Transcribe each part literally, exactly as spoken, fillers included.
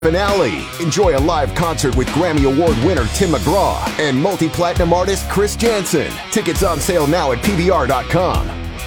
Finale. Enjoy a live concert with Grammy Award winner Tim McGraw and multi-platinum artist Chris Janson. Tickets on sale now at P B R dot com.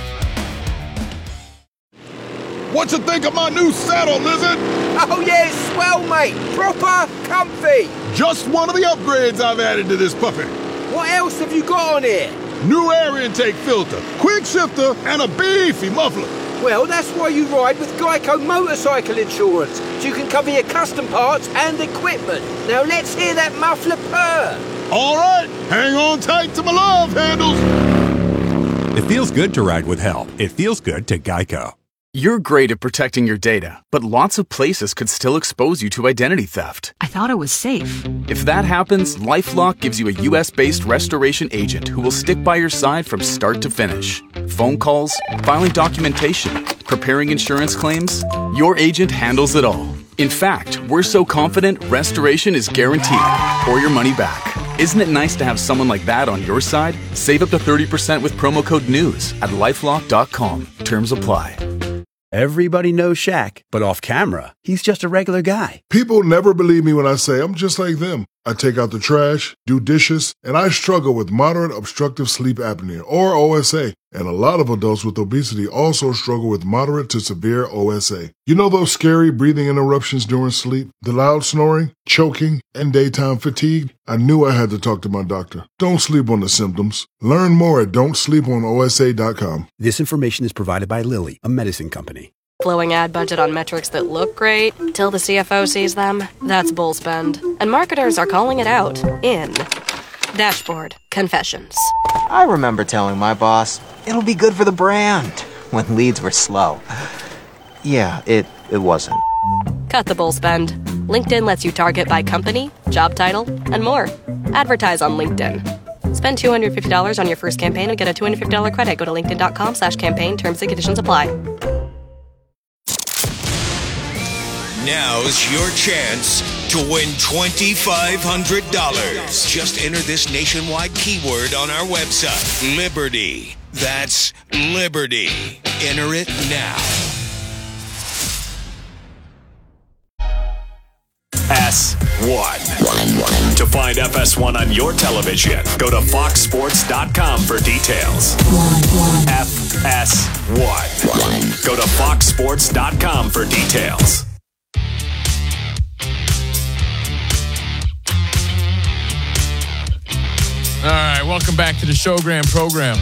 What you think of my new saddle, Lizard? Oh yeah, it's swell, mate. Proper comfy. Just one of the upgrades I've added to this puppy. What else have you got on here? New air intake filter, quick shifter, and a beefy muffler. Well, that's why you ride with Geico Motorcycle Insurance, so you can cover your custom parts and equipment. Now let's hear that muffler purr. All right, hang on tight to my love handles. It feels good to ride with help. It feels good to Geico. You're great at protecting your data, but lots of places could still expose you to identity theft. I thought it was safe. If that happens, LifeLock gives you a U S-based restoration agent who will stick by your side from start to finish. Phone calls, filing documentation, preparing insurance claims, your agent handles it all. In fact, we're so confident restoration is guaranteed or your money back. Isn't it nice to have someone like that on your side? Save up to thirty percent with promo code NEWS at lifelock dot com. Terms apply. Everybody knows Shaq, but off camera, he's just a regular guy. People never believe me when I say I'm just like them. I take out the trash, do dishes, and I struggle with moderate obstructive sleep apnea, or O S A. And a lot of adults with obesity also struggle with moderate to severe O S A. You know those scary breathing interruptions during sleep, the loud snoring, choking, and daytime fatigue? I knew I had to talk to my doctor. Don't sleep on the symptoms. Learn more at don't sleep on O S A dot com. This information is provided by Lilly, a medicine company. Blowing ad budget on metrics that look great till the C F O sees them? That's bull spend. And marketers are calling it out in Dashboard Confessions. I remember telling my boss, it'll be good for the brand, when leads were slow. Yeah, it, it wasn't. Cut the bull spend. LinkedIn lets you target by company, job title, and more. Advertise on LinkedIn. Spend two hundred fifty dollars on your first campaign and get a two hundred fifty dollars credit. Go to linkedin dot com slash campaign. Terms and conditions apply. Now's your chance to win twenty-five hundred dollars. Just enter this nationwide keyword on our website, Liberty. That's Liberty. Enter it now. S one. To find F S one on your television, go to fox sports dot com for details. F S one. Go to fox sports dot com for details. All right, welcome back to the Showgram program.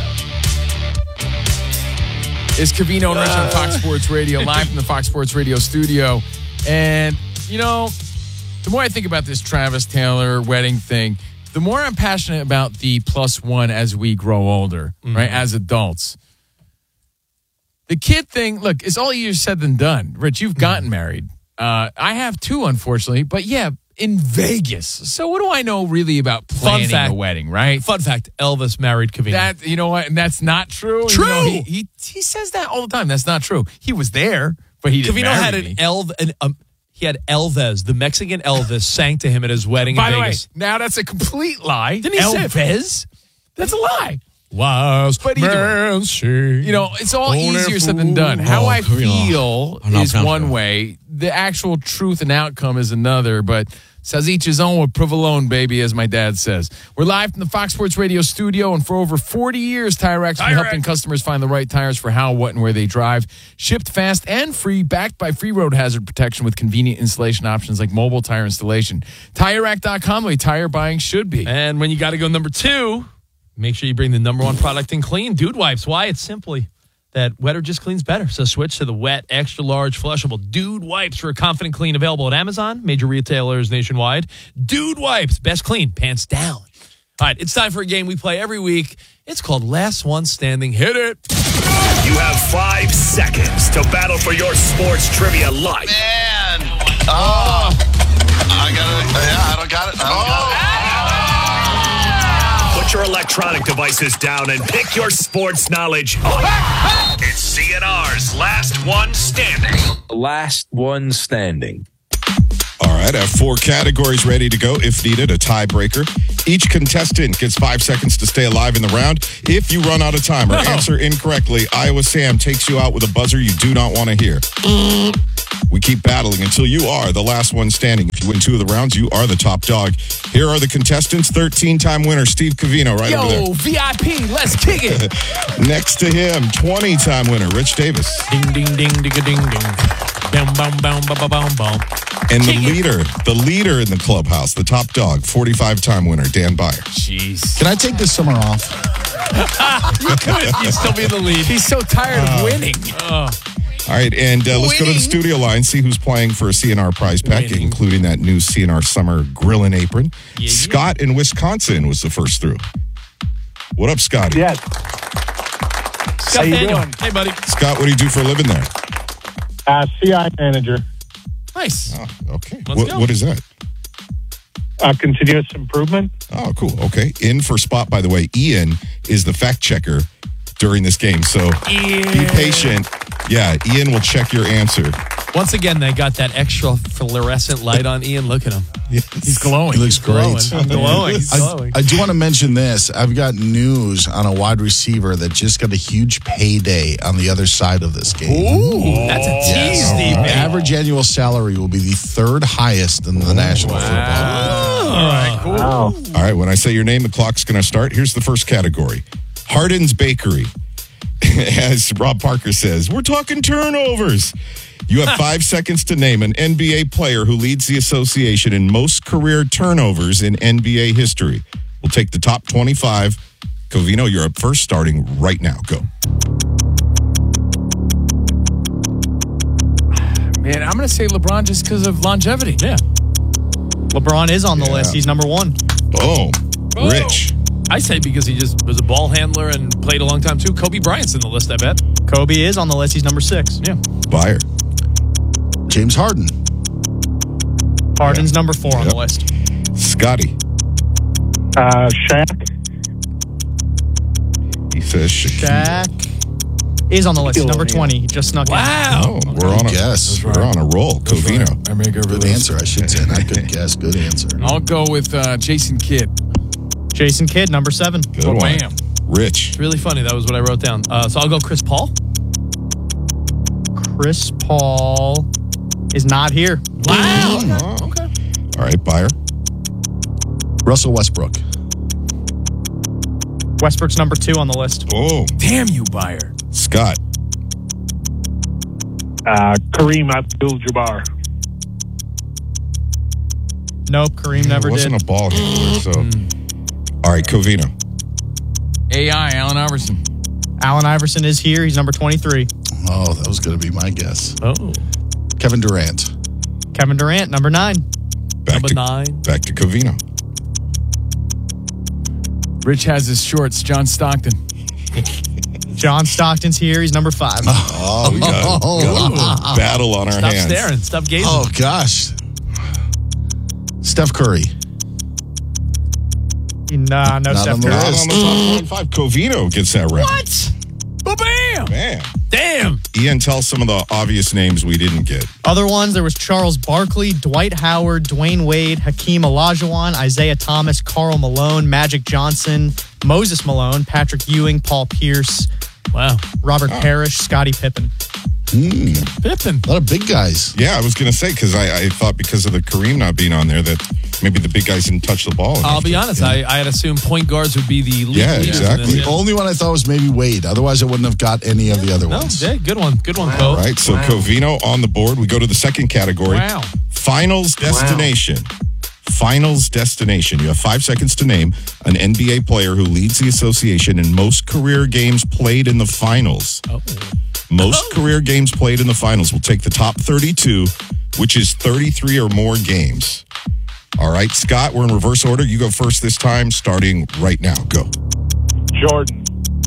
It's Covino and Rich on Fox Sports Radio, live from the Fox Sports Radio studio. And, you know, the more I think about this Travis Taylor wedding thing, the more I'm passionate about the plus one as we grow older, mm-hmm. right, as adults. The kid thing, look, it's all easier said than done. Rich, you've gotten mm-hmm. married. Uh, I have too, unfortunately. But, yeah, in Vegas. So what do I know really about planning fact, a wedding, right? Fun fact, Elvis married Covino. That, you know what? And that's not true. True. You know, he, he he says that all the time. That's not true. He was there, but he didn't Covino marry had me. an Elv, an, um, he had Elvis, the Mexican Elvis, sang to him at his wedding By in the Vegas. way, now that's a complete lie. Didn't he Elvis? say That's a lie. Was but either way, you know, it's all easier said than done. How I feel is one way. The actual truth and outcome is another, but says each his own with provolone, baby, as my dad says. We're live from the Fox Sports Radio studio, and for over forty years, Tire Rack's been helping customers find the right tires for how, what, and where they drive. Shipped fast and free, backed by free road hazard protection with convenient installation options like mobile tire installation. Tire Rack dot com, the way tire buying should be. And when you got to go number two, make sure you bring the number one product in clean, Dude Wipes. Why? It's simply that wetter just cleans better. So switch to the wet, extra large, flushable Dude Wipes for a confident clean, available at Amazon, major retailers nationwide. Dude Wipes, best clean, pants down. All right, it's time for a game we play every week. It's called Last One Standing. Hit it. You have five seconds to battle for your sports trivia life. Man. Oh. I got it. Yeah, I don't got it. I don't oh. got it. Put your electronic devices down and pick your sports knowledge up. It's C N R's Last One Standing. Last One Standing. All right, I have four categories ready to go. If needed, a tiebreaker. Each contestant gets five seconds to stay alive in the round. If you run out of time or No. answer incorrectly, Iowa Sam takes you out with a buzzer you do not want to hear. We keep battling until you are the last one standing. If you win two of the rounds, you are the top dog. Here are the contestants. thirteen-time winner Steve Covino right Yo, over there. V I P, let's kick it. Next to him, twenty-time winner Rich Davis. Ding, ding, ding, ding, ding, ding. Bam, bam, bam, bam, bam, bam. And the leader, the leader in the clubhouse, the top dog, forty-five-time winner Dan Byer. Jeez. Can I take this summer off? You could. You'd still be in the lead. He's so tired Uh, of winning. Oh. All right, and uh, let's go to the studio line, see who's playing for a C N R prize pack, Winning. including that new C N R summer grill and apron. Yeah, Scott in Wisconsin was the first through. What up, Scotty? Yes. Scott you Daniel. doing? Hey, buddy. Scott, what do you do for a living there? Uh, C I manager, Nice. Oh, okay. Let's What, go. what is that? uh, continuous improvement. Oh, cool. Okay. In for spot, by the way, Ian is the fact checker during this game. So be patient. Yeah, Ian will check your answer. Once again, they got that extra fluorescent light on Ian. Look at him. He's glowing. He looks Glowing. great. I'm glowing. He's I, glowing. I do want to mention this. I've got news on a wide receiver that just got a huge payday on the other side of this game. Ooh, that's a tease, Yes. Steve. The average annual salary will be the third highest in the National Football League. All right, cool. Wow. All right, when I say your name, the clock's going to start. Here's the first category. Hardin's Bakery. As Rob Parker says, we're talking turnovers. You have five seconds to name an N B A player who leads the association in most career turnovers in N B A history. We'll take the top twenty-five. Covino, you're up first, starting right now. Go. Man, I'm going to say LeBron just because of longevity. Yeah. LeBron is on the Yeah. list. He's number one. Boom. Rich. I say because he just was a ball handler and played a long time, too. Kobe Bryant's in the list, I bet. Kobe is on the list. He's number six. Yeah. Byer. James Harden. Harden's number four on Yep. the list. Scotty. Uh, Shaq. He says Shaquille. Shaq is on the list. He's number twenty. He just snuck Wow. Oh, we're on a guess. We're on a roll. Covino. I make over Good this. answer, I should say. Not good guess. Good answer. I'll go with uh, Jason Kidd. in. Jason Kidd, number seven. Good Oh, one. bam. Rich. It's really funny. That was what I wrote down. Uh, so I'll go Chris Paul. Chris Paul is not here. Wow. Oh. Okay. All right, Byer. Russell Westbrook. Westbrook's number two on the list. Oh, Damn you, Byer. Scott. Uh, Kareem Abdul-Jabbar. Nope, Kareem never It wasn't did. a ball handler, so. All right, Covino. A I, Allen Iverson. Allen Iverson is here. He's number twenty-three. Oh, that was going to be my guess. Oh. Kevin Durant. Kevin Durant, number nine. Back Number to, nine. Back to Covino. Rich has his shorts. John Stockton. John Stockton's here. He's number five. Oh, we got, got a battle on our Stop hands. staring. Stop gazing. Oh, gosh. Steph Curry. Nah, no Not Steph on the Curry. Not list. on the top twenty-five. Covino gets that round. What? Ba-bam. Man. Damn. Ian, tell some of the obvious names we didn't get. Other ones, there was Charles Barkley, Dwight Howard, Dwayne Wade, Hakeem Olajuwon, Isaiah Thomas, Karl Malone, Magic Johnson, Moses Malone, Patrick Ewing, Paul Pierce, Wow. Robert Parrish, Scottie Pippen. Hmm. Pippen. A lot of big guys. Yeah, I was going to say, because I, I thought because of the Kareem not being on there that maybe the big guys didn't touch the ball. I'll enough be to- honest. yeah. I, I had assumed point guards would be the lead Yeah, leaders in exactly. this. The only one I thought was maybe Wade. Otherwise, I wouldn't have got any of the other No, ones. yeah, good one. Good one, All Cole. right, so Covino on the board. We go to the second category. Wow. Finals destination. Finals destination. You have five seconds to name an N B A player who leads the association in most career games played in the finals. Oh. Most career games played in the finals. We'll take the top thirty-two, which is thirty-three or more games. All right, Scott, we're in reverse order. You go first this time, starting right now. Go. Jordan.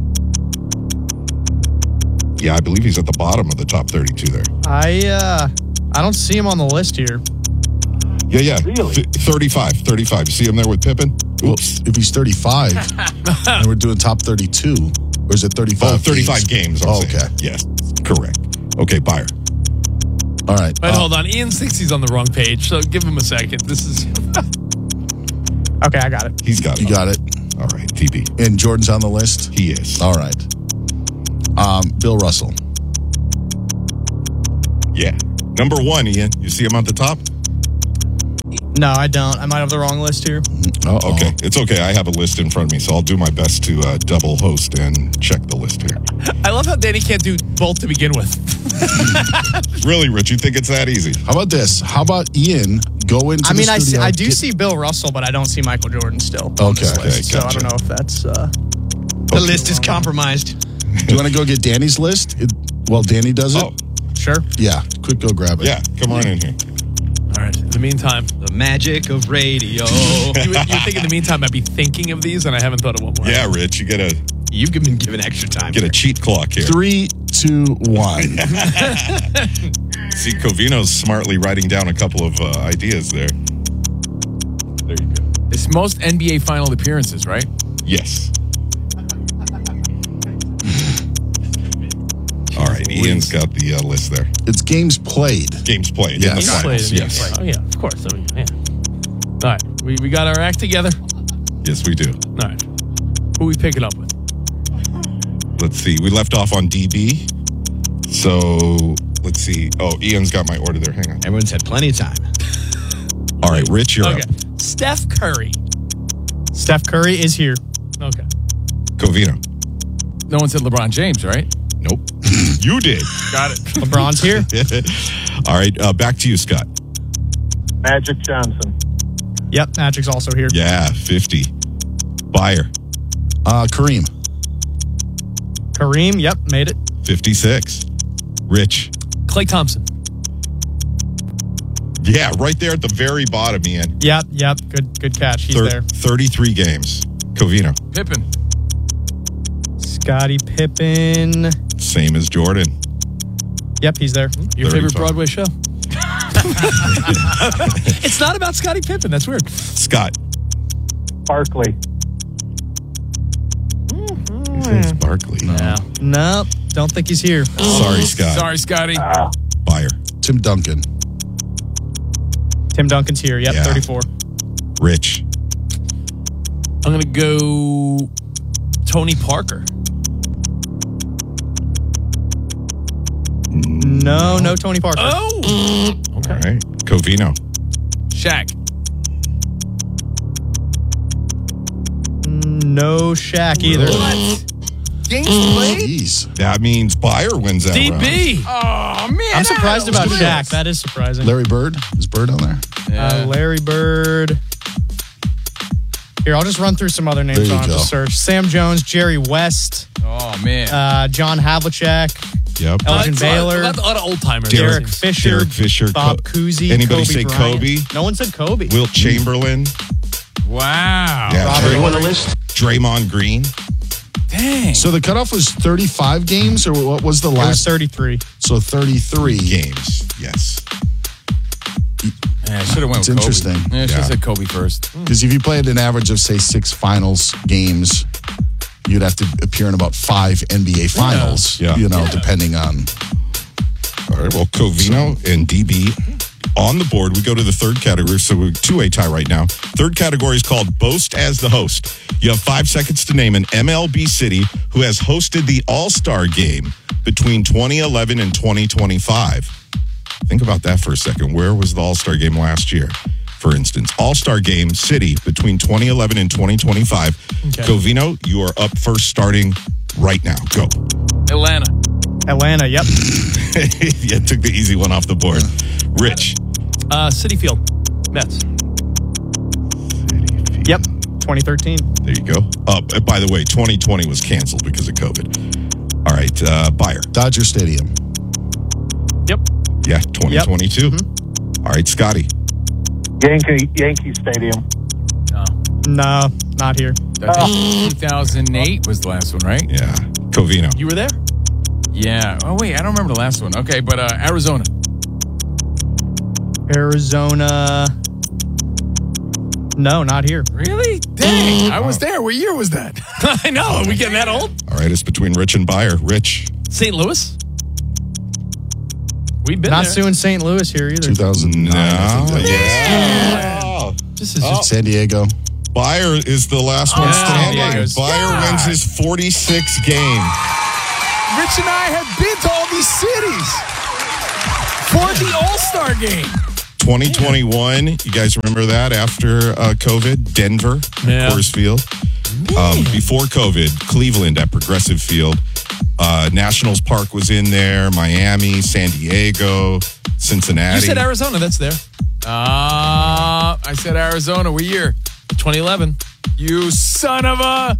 Yeah, I believe he's at the bottom of the top thirty-two there. I uh, I don't see him on the list here. Yeah, yeah. Really? Th- thirty-five, thirty-five. You see him there with Pippen? Oops. If he's thirty-five, and we're doing top thirty-two, or is it thirty-five? Oh, thirty-five games. I'm Oh, saying. okay. Yes, correct. Okay, Byer. All right. Wait, Uh, hold on. Ian thinks he's on the wrong page, so give him a second. This is. Okay, I got it. He's got it. You got it. All right, T B. And Jordan's on the list? He is. All right. Um, Bill Russell. Yeah. Number one, Ian. You see him at the top? No, I don't. I might have the wrong list here. Uh-oh. Okay, it's okay. I have a list in front of me, so I'll do my best to uh, double host and check the list here. I love how Danny can't do both to begin with. Really, Rich? You think it's that easy? How about this? How about Ian go into I mean, the I, see, studio? I do get- see Bill Russell, but I don't see Michael Jordan still. on Okay, this okay, list, so I gotcha. don't know if that's. Uh, The list is compromised. Do you want to go get Danny's list? It, well, Danny does it? Oh. Sure. Yeah, quick go grab it. Yeah, come on in here. All right. In the meantime, The magic of radio. you, would- you think in the meantime I'd be thinking of these, and I haven't thought of one more. Yeah, Rich, you get a You've been given extra time. get a cheat clock here. Three, two, one. See, Covino's smartly writing down a couple of uh, ideas there. There you go. It's most N B A final appearances, right? Yes. All right, Ian's got the uh, list there. It's games played. Games played. Yes. in the Games finals, played in the yes. N B A. Oh, yeah, of course. Oh, yeah. All right. We, we got our act together? Yes, we do. All right. Who we picking up with? Let's see. We left off on D B. So, let's see. Oh, Ian's got my order there. Hang on. Everyone's had plenty of time. All right, Rich, you're Okay. up. Steph Curry. Steph Curry is here. Okay. Covino. No one said LeBron James, right? Nope. You did. Got it. LeBron's here. All right, uh, back to you, Scott. Magic Johnson. Yep, Magic's also here. Yeah, fifty. Buyer, Uh, Kareem. Kareem, yep, made it. fifty-six. Rich. Klay Thompson. Yeah, right there at the very bottom, Ian. Yep, yep, good good catch. He's Thir- there. thirty-three games. Covino. Pippen. Scottie Pippen. Same as Jordan. Yep, he's there. Your favorite thirty-five. Broadway show? It's not about Scottie Pippen. That's weird. Scott. Barkley. He thinks Barkley. No. Nope, don't think he's here. Sorry, Scott. Sorry, Scotty. Buyer. Tim Duncan. Tim Duncan's here. Yep, Yeah. thirty-four. Rich. I'm going to go Tony Parker. No, no Tony Parker. Oh! All right. Covino. Shaq. No Shaq either. What? Games played? Jeez. That means Buyer wins that D round. B. Oh, man. I'm surprised about Shaq. Shaq. That is surprising. Larry Bird. Is Bird on there? Uh, Larry Bird. Here, I'll just run through some other There names you on go. to search. Sam Jones, Jerry West, Oh, man. uh, John Havlicek, Yep. Elgin That's a lot- Baylor, A lot, a lot of old timers. Derek Fisher, Derek Fisher, Bob Co- Cousy, Anybody Kobe say Bryant. Kobe? No one said Kobe. Wilt Chamberlain. Wow. Yeah. Robert Dray- Horry. Draymond Green. Dang. So the cutoff was thirty-five games, or what was the It was last? thirty-three. So thirty-three Games. Yes. Yeah, I should have went It's with Kobe. interesting. Yeah, I should have Yeah. said Kobe first. Because if you played an average of, say, six finals games, you'd have to appear in about five N B A finals, Yeah. you know, Yeah. depending on. All right. Well, Covino and D B on the board. We go to the third category. So we're two-way tie right now. Third category is called Boast as the Host. You have five seconds to name an M L B city who has hosted the All-Star Game between twenty eleven and twenty twenty-five. Think about that for a second. Where was the All-Star Game last year? For instance, All-Star Game city between twenty eleven and twenty twenty-five. Okay. Covino, you are up first starting right now. Go. Atlanta. Atlanta, yep. Yeah, took the easy one off the board. Rich. Uh, City Field. Mets. Yep, twenty thirteen. There you go. Uh, by the way, twenty twenty was canceled because of COVID. All right, uh, Buyer. Dodger Stadium. Yep. Yeah, twenty twenty-two. All right, Scotty. Yankee Yankee Stadium. No, not here. two thousand eight was the last one, right? Yeah. Covino. You were there? Yeah. Oh, wait. I don't remember the last one. Okay, but uh, Arizona. Arizona. No, not here. Really? Dang. I was there. What year was that? I know. Are we getting that old? All right, it's between Rich and Buyer. Rich. Saint Louis? We've been Not there. suing Saint Louis here either. two thousand nine. I think that Yeah. This is Oh. was. San Diego. Buyer is the last one Yeah, standing. San Diego's- Buyer God. wins his forty-sixth game. Rich and I have been to all these cities. for the All-Star game. twenty twenty-one, you guys remember that after uh, COVID? Denver, Yeah. Coors Field. Um, before COVID, Cleveland at Progressive Field. Uh, Nationals Park was in there. Miami, San Diego, Cincinnati. You said Arizona. That's there. Uh, I said Arizona. What year? twenty eleven. You son of a...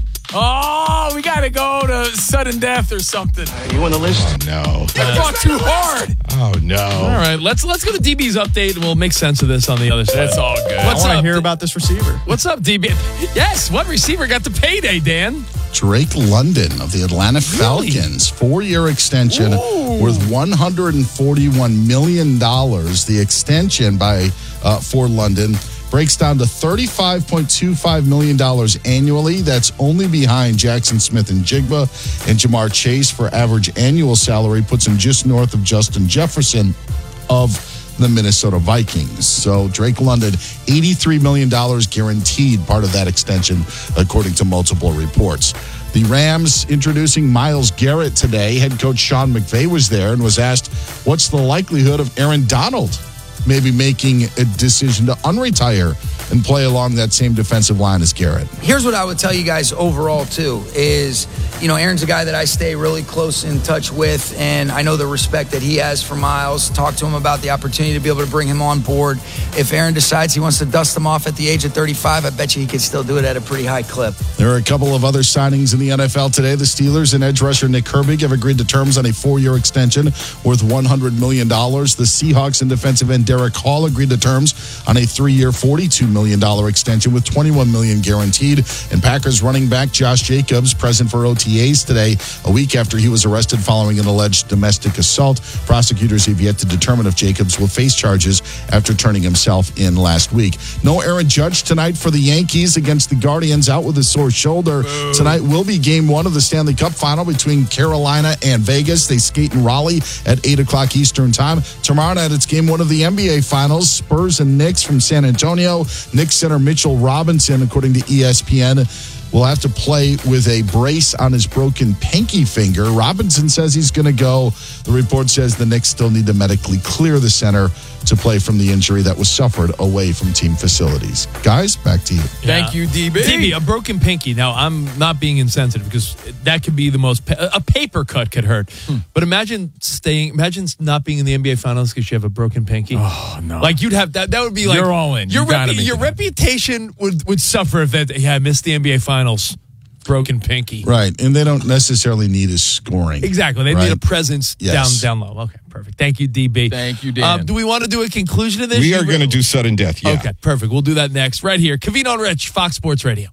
Oh, we got to go to sudden death or something. You on the list? Oh, no. They fought too hard. Oh, no. All right, let's let's go to D B's update, and we'll make sense of this on the other side. That's all good. I What's want to up? hear about this receiver. What's up, D B? Yes, what receiver got the payday, Dan? Drake London of the Atlanta Falcons, four-year extension worth one hundred forty-one million dollars. The extension by uh, for London breaks down to thirty-five point two five million dollars annually. That's only behind Jackson Smith and Jigba and Jamar Chase for average annual salary, puts him just north of Justin Jefferson of the Minnesota Vikings. So Drake London, eighty-three million dollars guaranteed, part of that extension, according to multiple reports. The Rams introducing Myles Garrett today. Head coach Sean McVay was there and was asked, what's the likelihood of Aaron Donald maybe making a decision to unretire and play along that same defensive line as Garrett? Here's what I would tell you guys overall, too, is, you know, Aaron's a guy that I stay really close in touch with, and I know the respect that he has for Myles. Talk to him about the opportunity to be able to bring him on board. If Aaron decides he wants to dust him off at the age of thirty-five, I bet you he could still do it at a pretty high clip. There are a couple of other signings in the N F L today. The Steelers and edge rusher Nick Herbig have agreed to terms on a four-year extension worth one hundred million dollars. The Seahawks and defensive end Derek Hall agreed to terms on a three-year, forty-two million dollars extension with twenty-one million dollars guaranteed. And Packers running back Josh Jacobs present for O T As today, a week after he was arrested following an alleged domestic assault. Prosecutors have yet to determine if Jacobs will face charges after turning himself in last week. No Aaron Judge tonight for the Yankees against the Guardians, out with a sore shoulder. Boom. Tonight will be game one of the Stanley Cup final between Carolina and Vegas. They skate in Raleigh at eight o'clock Eastern time. Tomorrow night, it's game one of the N B A Finals. Spurs and Knicks from San Antonio. Knicks center Mitchell Robinson, according to E S P N, will have to play with a brace on his broken pinky finger. Robinson says he's going to go. The report says the Knicks still need to medically clear the center to play from the injury that was suffered away from team facilities. Guys, back to you. Thank you, D B. D B, a broken pinky. Now, I'm not being insensitive because that could be the most, pa- a paper cut could hurt. Hmm. But imagine staying, imagine not being in the N B A Finals because you have a broken pinky. Oh, no. Like, you'd have, that That would be like. You're all in. Your, You gotta repu- make your it reputation would, would suffer if that, yeah, I missed the N B A Finals. Broken pinky. Right, and they don't necessarily need his scoring. Exactly. They right? need a presence Yes. down down low. Okay, perfect. Thank you, D B. Thank you, Dan. Um, do we want to do a conclusion of this? We You are re- going to do sudden death, yeah. Okay, perfect. We'll do that next. Right here. Covino and Rich, Fox Sports Radio.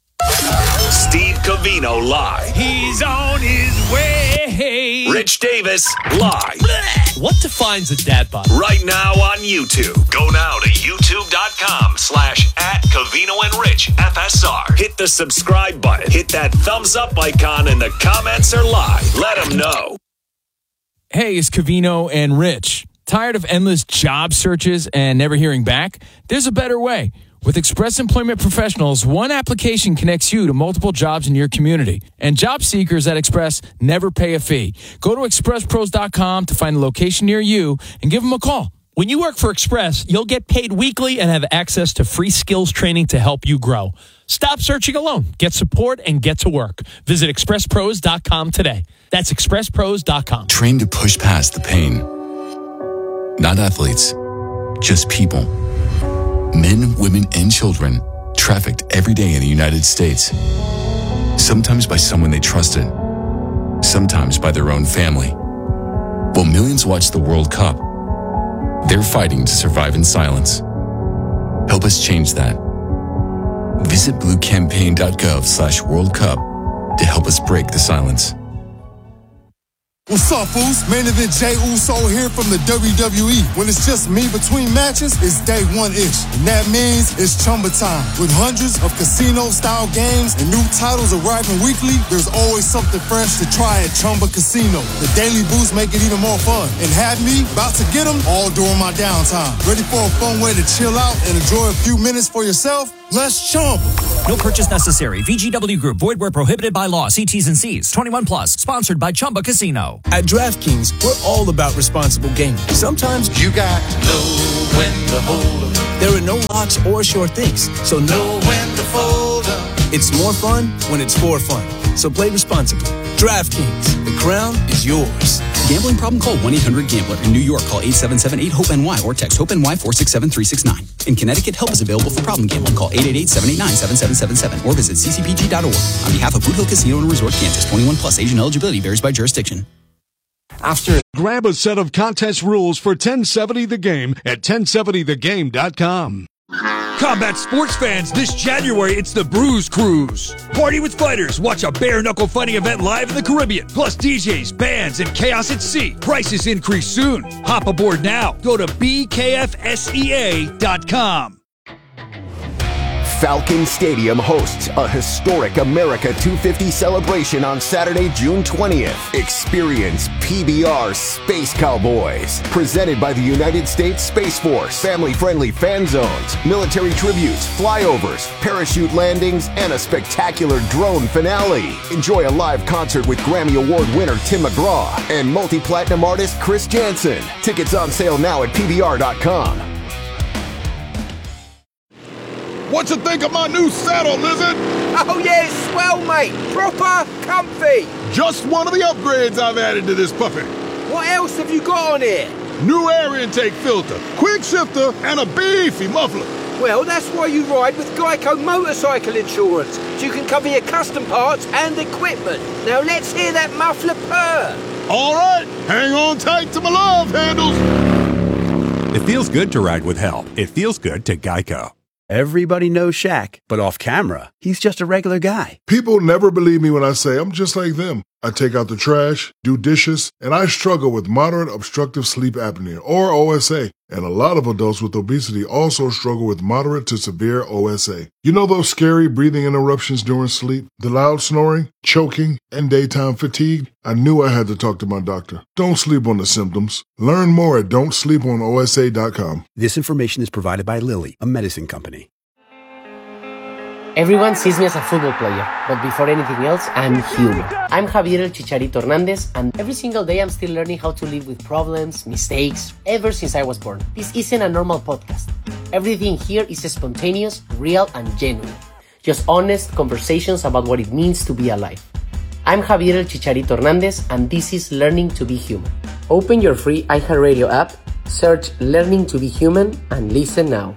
Steve Covino live. He's on his way. Rich Davis live. What defines a dad bod? Right now on YouTube. Go now to youtube.com slash at Covino and Rich F S R. Hit the subscribe button. Hit that thumbs up icon and the comments are live. Let them know. Hey, it's Covino and Rich. Tired of endless job searches and never hearing back? There's a better way. With Express Employment Professionals, one application connects you to multiple jobs in your community. And job seekers at Express never pay a fee. Go to express pros dot com to find a location near you and give them a call. When you work for Express, you'll get paid weekly and have access to free skills training to help you grow. Stop searching alone. Get support and get to work. Visit express pros dot com today. That's express pros dot com. Train to push past the pain. Not athletes, just people. Men, women, and children trafficked every day in the United States. Sometimes by someone they trusted, sometimes by their own family. While millions watch the World Cup, they're fighting to survive in silence. Help us change that. Visit blue campaign dot gov slash World Cup to help us break the silence. What's up, fools? Main event Jey Uso here from the W W E. When it's just me between matches, it's day one-ish. And that means it's Chumba time. With hundreds of casino-style games and new titles arriving weekly, there's always something fresh to try at Chumba Casino. The daily boosts make it even more fun. And have me about to get them all during my downtime. Ready for a fun way to chill out and enjoy a few minutes for yourself? Let's Chumba. No purchase necessary. V G W Group. Void where prohibited by law. See T's and C's. twenty-one plus. Sponsored by Chumba Casino. At DraftKings, we're all about responsible gaming. Sometimes you got to know when to hold up. There are no locks or sure things, so know when to fold up. It's more fun when it's for fun. So play responsibly. DraftKings, the crown is yours. Gambling problem? Call one eight hundred gambler. In New York, call eight seven seven eight hope N Y or text HOPE-NY four six seven three six nine. In Connecticut, help is available for problem gambling. Call eight eight eight seven eight nine seven seven seven seven or visit c c p g dot org. On behalf of Boot Hill Casino and Resort, Kansas, twenty-one plus. Asian eligibility varies by jurisdiction. After grab a set of contest rules for ten seventy The Game at ten seventy the game dot com. Combat sports fans, this January it's the Bruise Cruise. Party with fighters, watch a bare-knuckle fighting event live in the Caribbean. Plus D Js, bands, and chaos at sea. Prices increase soon. Hop aboard now. Go to b k f s e a dot com. Falcon Stadium hosts a historic America two fifty celebration on Saturday, June twentieth. Experience P B R Space Cowboys, presented by the United States Space Force. Family-friendly fan zones, military tributes, flyovers, parachute landings, and a spectacular drone finale. Enjoy a live concert with Grammy Award winner Tim McGraw and multi-platinum artist Chris Jansen. Tickets on sale now at p b r dot com. What you think of my new saddle, Lizard? Oh, yeah, swell, mate. Proper comfy. Just one of the upgrades I've added to this puppy. What else have you got on here? New air intake filter, quick shifter, and a beefy muffler. Well, that's why you ride with Geico Motorcycle Insurance, so you can cover your custom parts and equipment. Now let's hear that muffler purr. All right, hang on tight to my love handles. It feels good to ride with help. It feels good to Geico. Everybody knows Shaq, but off camera, he's just a regular guy. People never believe me when I say I'm just like them. I take out the trash, do dishes, and I struggle with moderate obstructive sleep apnea, or O S A. And a lot of adults with obesity also struggle with moderate to severe O S A. You know those scary breathing interruptions during sleep, the loud snoring, choking, and daytime fatigue? I knew I had to talk to my doctor. Don't sleep on the symptoms. Learn more at don't sleep on O S A dot com. This information is provided by Lilly, a medicine company. Everyone sees me as a football player, but before anything else, I'm human. I'm Javier El Chicharito Hernandez, and every single day I'm still learning how to live with problems, mistakes, ever since I was born. This isn't a normal podcast. Everything here is spontaneous, real, and genuine. Just honest conversations about what it means to be alive. I'm Javier El Chicharito Hernandez, and this is Learning to be Human. Open your free iHeartRadio app, search Learning to be Human, and listen now.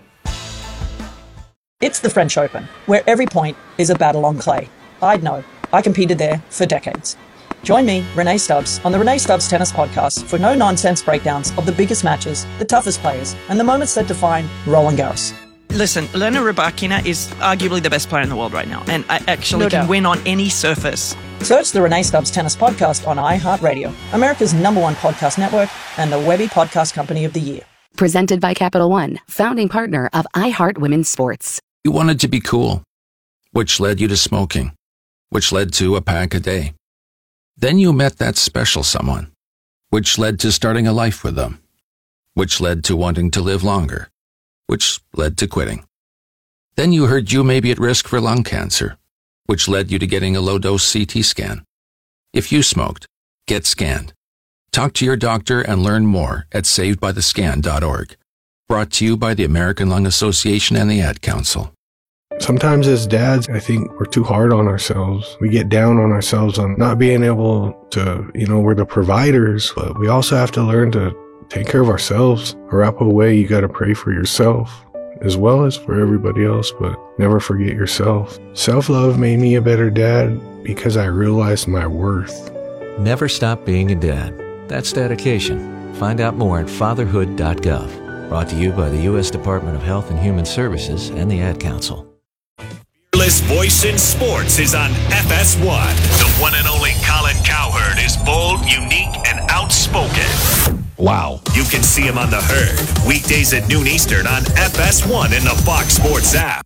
It's the French Open, where every point is a battle on clay. I'd know. I competed there for decades. Join me, Renee Stubbs, on the Renee Stubbs Tennis Podcast for no-nonsense breakdowns of the biggest matches, the toughest players, and the moments that define Roland Garros. Listen, Elena Rybakina is arguably the best player in the world right now, and I actually No can doubt. win on any surface. Search the Renee Stubbs Tennis Podcast on iHeartRadio, America's number one podcast network, and the Webby Podcast Company of the Year. Presented by Capital One, founding partner of iHeart Women's Sports. You wanted to be cool, which led you to smoking, which led to a pack a day. Then you met that special someone, which led to starting a life with them, which led to wanting to live longer, which led to quitting. Then you heard you may be at risk for lung cancer, which led you to getting a low-dose C T scan. If you smoked, get scanned. Talk to your doctor and learn more at saved by the scan dot org. Brought to you by the American Lung Association and the Ad Council. Sometimes as dads, I think we're too hard on ourselves. We get down on ourselves on not being able to, you know, we're the providers, but we also have to learn to take care of ourselves. Arapaho way, you got to pray for yourself as well as for everybody else, but never forget yourself. Self-love made me a better dad because I realized my worth. Never stop being a dad. That's dedication. Find out more at fatherhood dot gov. Brought to you by the U S Department of Health and Human Services and the Ad Council. Fearless voice in sports is on F S one. The one and only Colin Cowherd is bold, unique, and outspoken. Wow. You can see him on The Herd, weekdays at noon Eastern on F S one in the Fox Sports app.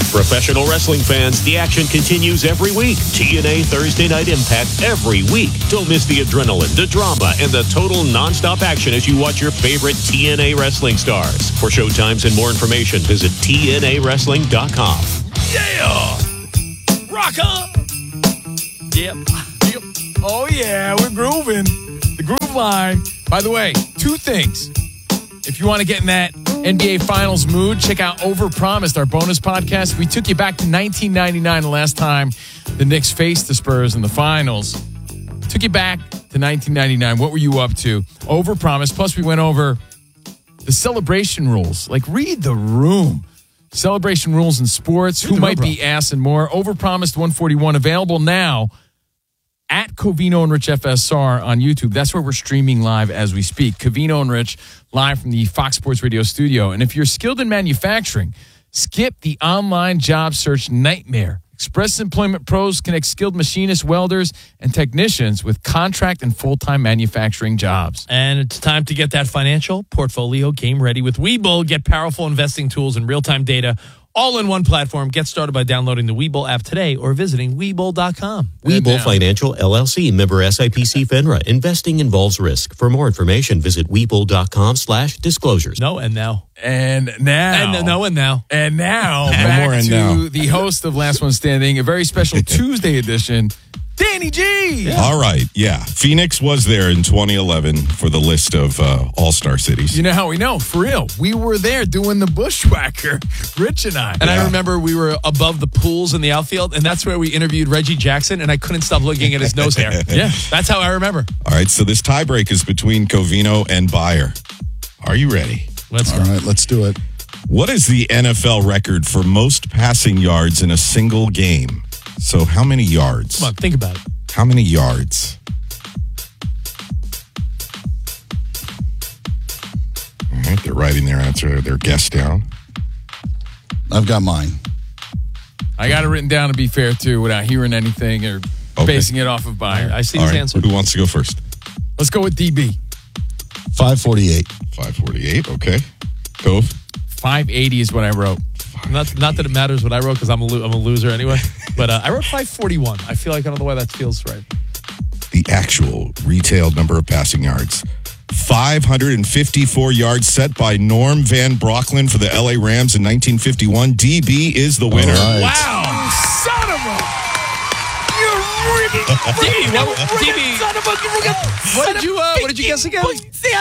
Professional wrestling fans, the action continues every week. T N A Thursday Night Impact every week. Don't miss the adrenaline, the drama, and the total nonstop action as you watch your favorite T N A wrestling stars. For showtimes and more information, visit T N A wrestling dot com. Yeah! Rock on! Yep. Yep. Oh, yeah, we're grooving. The groove line. By the way, two things. If you want to get in that N B A Finals mood, check out Overpromised, our bonus podcast. We took you back to nineteen ninety-nine, the last time the Knicks faced the Spurs in the finals. Took you back to nineteen ninety-nine. What were you up to? Overpromised. Plus, we went over the celebration rules. Like, read the room. Celebration rules in sports. Read Who might room, be ass and more. Overpromised one forty-one. Available now at Covino and Rich F S R on YouTube. That's where we're streaming live as we speak. Covino and Rich live from the Fox Sports Radio studio. And if you're skilled in manufacturing, skip the online job search nightmare. Express Employment Pros connect skilled machinists, welders, and technicians with contract and full-time manufacturing jobs. And it's time to get that financial portfolio game ready with Webull. Get powerful investing tools and real-time data all in one platform. Get started by downloading the Webull app today or visiting Webull dot com. Webull Financial, L L C, member S I P C FINRA. Investing involves risk. For more information, visit Webull dot com slash disclosures. No, and now. And now. And no, and now. And now, No back more and to now. the host of Last One Standing, a very special Tuesday edition, Danny G. Yeah. All right, yeah. Phoenix was there in twenty eleven for the list of uh, all-star cities. You know how we know? For real. We were there doing the bushwhacker, Rich and I. And yeah. I remember we were above the pools in the outfield, and that's where we interviewed Reggie Jackson, and I couldn't stop looking at his nose hair. Yeah, that's how I remember. All right, so this tiebreak is between Covino and Bayer. Are you ready? Let's All go. right, let's do it. What is the N F L record for most passing yards in a single game? So how many yards? Come on, think about it. How many yards? All right, they're writing their answer, their guess down. I've got mine. I got it written down to be fair, too, without hearing anything or Okay. basing it off of Bayer. I see All his right, answer. who wants to go first? Let's go with D B. five forty-eight. five forty-eight, okay. Cove? five eighty is what I wrote. Not, not that it matters what I wrote because I'm a lo- I'm a loser anyway. But uh, I wrote five forty-one. I feel like I don't know why that feels right. The actual retail number of passing yards. five hundred fifty-four yards set by Norm Van Brocklin for the L A Rams in nineteen fifty-one. D B is the winner. Right. Wow. Son of a... You're rigging. D B, what, D B, Son of a... what did you uh, what did you guess again?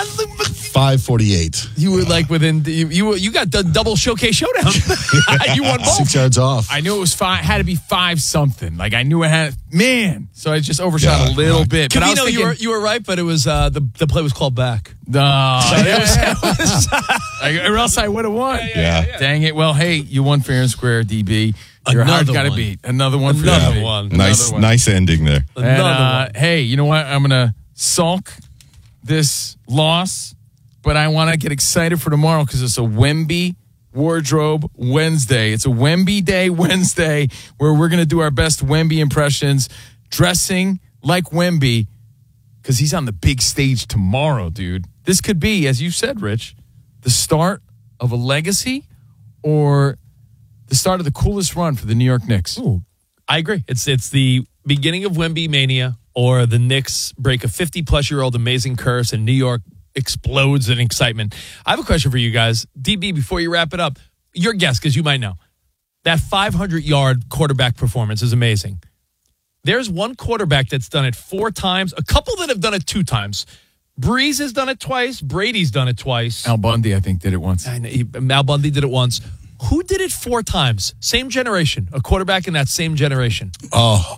five forty-eight. You were like within you you, you got the double showcase showdown. You won both. Six yards off. I knew it was five, had to be five something. Like I knew it had, man. So I just overshot Yeah, a little right. bit. But I was Covino, thinking, you were you were right, but it was uh, the the play was called back. no, yeah, yeah. or else I would have won. Yeah. Dang it. Well, hey, you won fair and square, D B. Your heart Another got to one. beat. Another one for Another D B. one. Nice, Another one. nice ending there. And, Another uh, one. hey, you know what? I'm going to sulk this loss, but I want to get excited for tomorrow because it's a Wemby Wardrobe Wednesday. It's a Wemby Day Wednesday where we're going to do our best Wemby impressions, dressing like Wemby because he's on the big stage tomorrow, dude. This could be, as you said, Rich, the start of a legacy or the start of the coolest run for the New York Knicks. Ooh, I agree. It's it's the beginning of Wemby mania, or the Knicks break a fifty-plus-year-old amazing curse, and New York explodes in excitement. I have a question for you guys, D B. Before you wrap it up, your guess, because you might know, that five hundred yard quarterback performance is amazing. There's one quarterback that's done it four times. A couple that have done it two times. Breeze has done it twice. Brady's done it twice. Al Bundy, I think, did it once. I know, he, Al Bundy did it once. Who did it four times? Same generation. A quarterback in that same generation. Oh,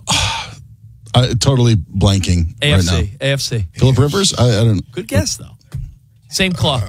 I, totally blanking A F C. right now. A F C. Phillip Rivers? I, I don't. Good guess, though. Same cloth.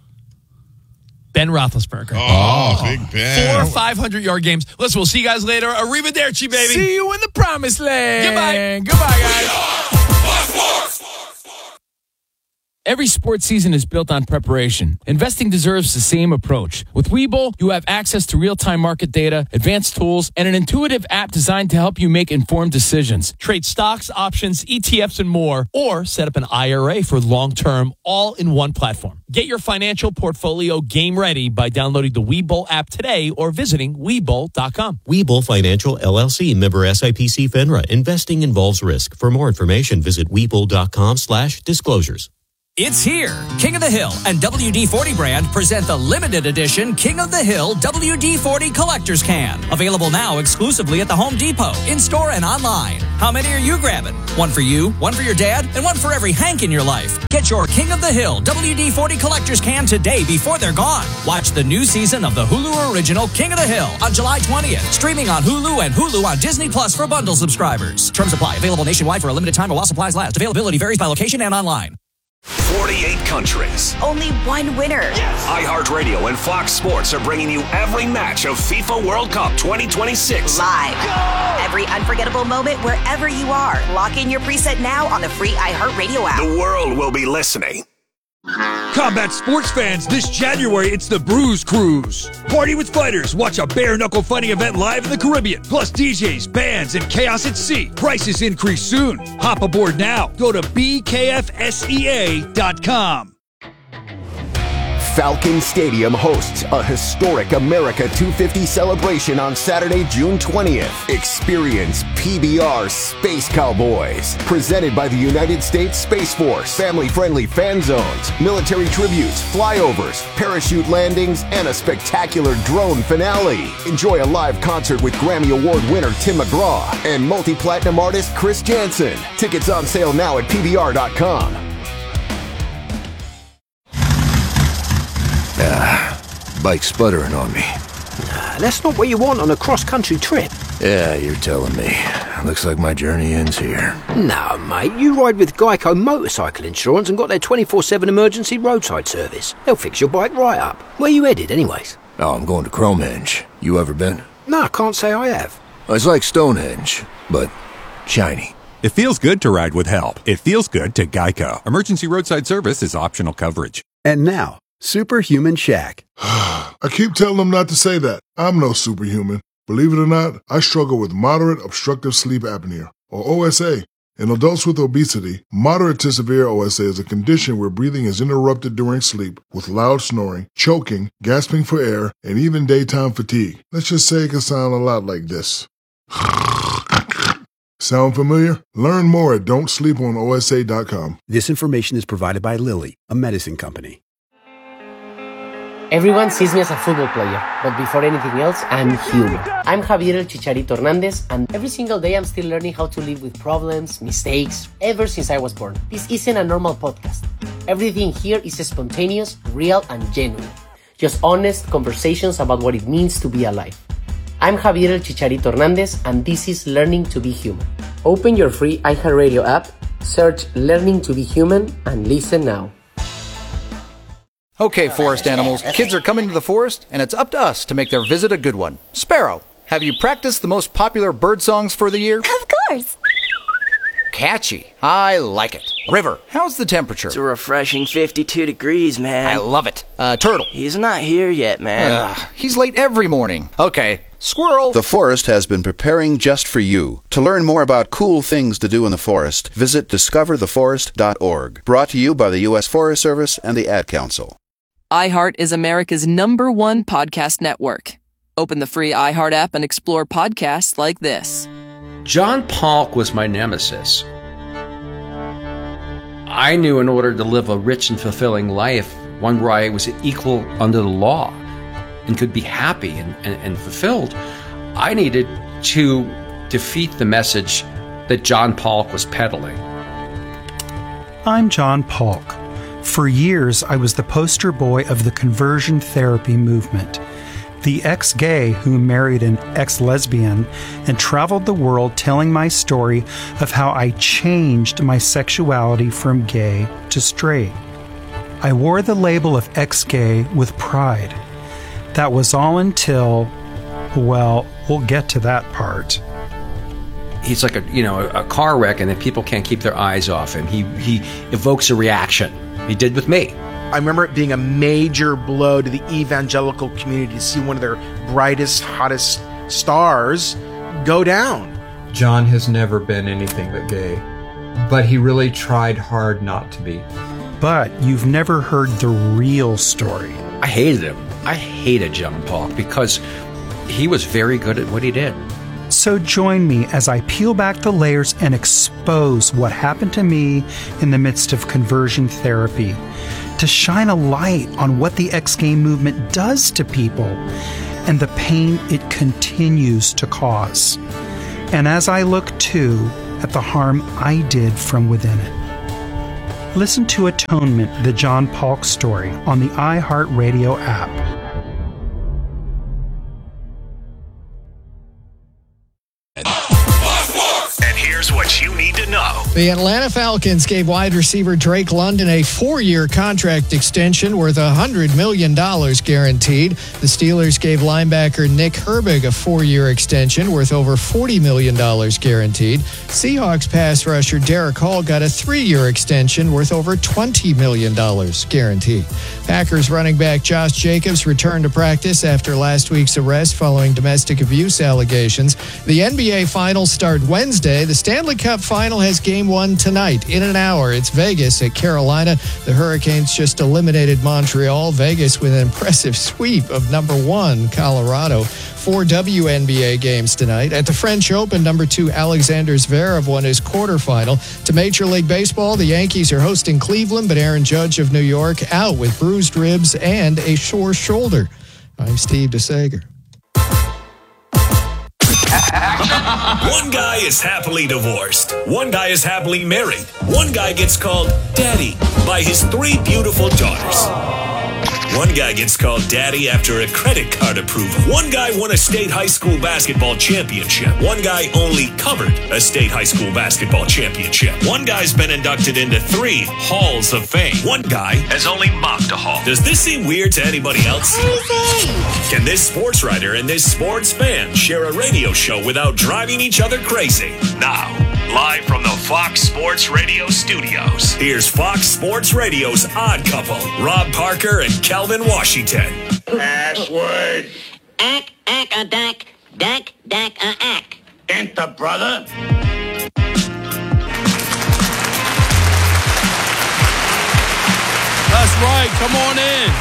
Ben Roethlisberger. Oh, Big Ben. Four five hundred yard games. Listen, we'll see you guys later. Arrivederci, baby. See you in the promised land. Goodbye. Goodbye, guys. Every sports season is built on preparation. Investing deserves the same approach. With Webull, you have access to real-time market data, advanced tools, and an intuitive app designed to help you make informed decisions. Trade stocks, options, E T Fs, and more, or set up an I R A for long-term, all in one platform. Get your financial portfolio game ready by downloading the Webull app today or visiting Webull dot com. Webull Financial, L L C, member S I P C FINRA. Investing involves risk. For more information, visit Webull dot com slash disclosures. It's here. King of the Hill and W D forty brand present the limited edition King of the Hill W D forty Collector's Can. Available now exclusively at the Home Depot, in-store and online. How many are you grabbing? One for you, one for your dad, and one for every Hank in your life. Get your King of the Hill W D forty Collector's Can today before they're gone. Watch the new season of the Hulu original King of the Hill on July twentieth. Streaming on Hulu and Hulu on Disney Plus for bundle subscribers. Terms apply. Available nationwide for a limited time while supplies last. Availability varies by location and online. forty-eight countries. Only one winner. Yes. iHeartRadio and Fox Sports are bringing you every match of FIFA World Cup twenty twenty-six. Live. Go! Every unforgettable moment wherever you are. Lock in your preset now on the free iHeartRadio app. The world will be listening. Combat sports fans, this January it's the Bruise Cruise. Party with fighters, watch a bare-knuckle fighting event live in the Caribbean. Plus D Js, bands, and chaos at sea. Prices increase soon. Hop aboard now. Go to B K F S E A dot com. Falcon Stadium hosts a historic America two fifty celebration on Saturday, June twentieth. Experience P B R Space Cowboys, presented by the United States Space Force. Family-friendly fan zones, military tributes, flyovers, parachute landings, and a spectacular drone finale. Enjoy a live concert with Grammy Award winner Tim McGraw and multi-platinum artist Chris Jansen. Tickets on sale now at P B R dot com. Ah, bike's sputtering on me. Nah, that's not what you want on a cross-country trip. Yeah, you're telling me. Looks like my journey ends here. No, mate, you ride with Geico Motorcycle Insurance and got their twenty-four seven emergency roadside service. They'll fix your bike right up. Where you headed, anyways? Oh, I'm going to Cromehenge. You ever been? No, I can't say I have. It's like Stonehenge, but shiny. It feels good to ride with help. It feels good to Geico. Emergency roadside service is optional coverage. And now, Superhuman Shaq. I keep telling them not to say that. I'm no superhuman. Believe it or not, I struggle with moderate obstructive sleep apnea, or O S A. In adults with obesity, moderate to severe O S A is a condition where breathing is interrupted during sleep with loud snoring, choking, gasping for air, and even daytime fatigue. Let's just say it can sound a lot like this. Sound familiar? Learn more at don't sleep on O S A dot com. This information is provided by Lilly, a medicine company. Everyone sees me as a football player, but before anything else, I'm human. I'm Javier El Chicharito Hernandez, and every single day I'm still learning how to live with problems, mistakes, ever since I was born. This isn't a normal podcast. Everything here is spontaneous, real, and genuine. Just honest conversations about what it means to be alive. I'm Javier El Chicharito Hernandez, and this is Learning to be Human. Open your free iHeartRadio app, search Learning to be Human, and listen now. Okay, forest animals, kids are coming to the forest, and it's up to us to make their visit a good one. Sparrow, have you practiced the most popular bird songs for the year? Of course. Catchy. I like it. River, how's the temperature? It's a refreshing fifty-two degrees, man. I love it. Uh, Turtle. He's not here yet, man. Uh, he's late every morning. Okay. Squirrel. The forest has been preparing just for you. To learn more about cool things to do in the forest, visit discover the forest dot org. Brought to you by the U S Forest Service and the Ad Council. iHeart is America's number one podcast network. Open the free iHeart app and explore podcasts like this. John Polk was my nemesis. I knew in order to live a rich and fulfilling life, one where I was equal under the law and could be happy and, and, and fulfilled, I needed to defeat the message that John Polk was peddling. I'm John Polk. For years, I was the poster boy of the conversion therapy movement, the ex-gay who married an ex-lesbian and traveled the world telling my story of how I changed my sexuality from gay to straight. I wore the label of ex-gay with pride. That was all until, well, we'll get to that part. He's like a, you know, a car wreck, and then people can't keep their eyes off him. He he evokes a reaction. He did with me. I remember it being a major blow to the evangelical community to see one of their brightest, hottest stars go down. John has never been anything but gay, but he really tried hard not to be. But you've never heard the real story. I hated him. I hated John Paul because he was very good at what he did. So join me as I peel back the layers and expose what happened to me in the midst of conversion therapy, to shine a light on what the X-Gay movement does to people and the pain it continues to cause. And as I look, too, at the harm I did from within it. Listen to Atonement, the John Paulk story, on the iHeartRadio app. And here's what you need to know. The Atlanta Falcons gave wide receiver Drake London a four-year contract extension worth one hundred million dollars guaranteed. The Steelers gave linebacker Nick Herbig a four-year extension worth over forty million dollars guaranteed. Seahawks pass rusher Derek Hall got a three-year extension worth over twenty million dollars guaranteed. Packers running back Josh Jacobs returned to practice after last week's arrest following domestic abuse allegations. The N B A Finals start Wednesday. The Stanley Cup Final has game one tonight in an hour. It's Vegas at Carolina. The Hurricanes just eliminated Montreal. Vegas with an impressive sweep of number one, Colorado. Four W N B A games tonight. At the French Open, number two Alexander Zverev won his quarterfinal. To Major League Baseball, the Yankees are hosting Cleveland, but Aaron Judge of New York out with bruised ribs and a sore shoulder. I'm Steve DeSager. One guy is happily divorced. One guy is happily married. One guy gets called daddy by his three beautiful daughters. One guy gets called daddy after a credit card approval. One guy won a state high school basketball championship. One guy only covered a state high school basketball championship. One guy's been inducted into three halls of fame. One guy has only mocked a hall. Does this seem weird to anybody else? Can this sports writer and this sports fan share a radio show without driving each other crazy? Now, live from the Fox Sports Radio studios, here's Fox Sports Radio's Odd Couple, Rob Parker and Calvin Washington. Password. Ack, ack, a dack, dack, dack, a ack. Enter, brother. That's right. Come on in.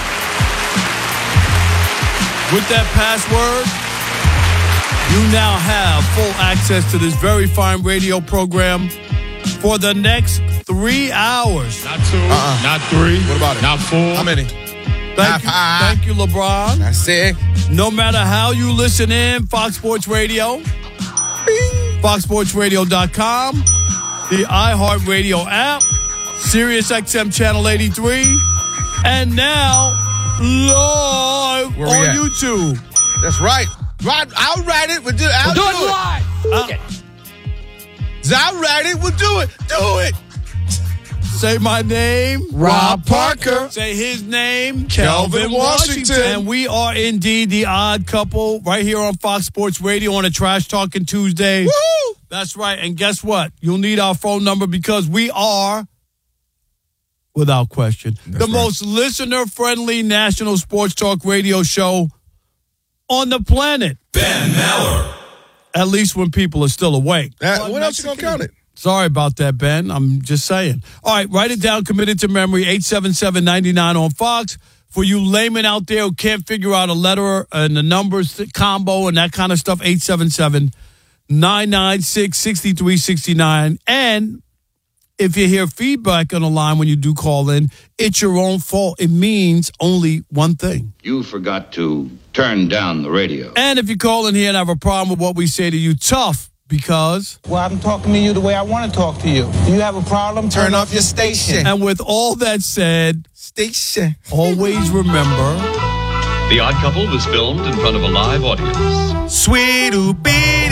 With that password, you now have full access to this very fine radio program for the next three hours. Not two, uh-uh. Not three. What about it? Not four. How many? Thank you, thank you, LeBron. That's it. No matter how you listen in, Fox Sports Radio, fox sports radio dot com, the iHeartRadio app, Sirius X M Channel eighty-three, and now live Where on we at? YouTube. That's right. Right, I'll write it. We'll do, I'll We'll do do it it. live. Uh, I'll write it. We'll do it. Do it. Say my name, Rob Parker. Say his name, Calvin Washington. And we are indeed the Odd Couple right here on Fox Sports Radio on a Trash Talking Tuesday. Woo! That's right. And guess what? You'll need our phone number because we are, without question, That's the right. most listener-friendly national sports talk radio show on the planet. Ben Maller. At least when people are still awake. Uh, what else you gonna count it? Sorry about that, Ben. I'm just saying. All right, write it down. Committed to memory. eight seven seven, nine nine on Fox. For you laymen out there who can't figure out a letter and the numbers combo and that kind of stuff, eight seven seven, nine nine six, six three six nine. And if you hear feedback on the line when you do call in, it's your own fault. It means only one thing. You forgot to turn down the radio. And if you call in here and have a problem with what we say to you, tough. Because well, I'm talking to you the way I want to talk to you. Do you have a problem? Turn, Turn off your station. And with all that said, station. Always remember, The Odd Couple was filmed in front of a live audience. Sweet oobity.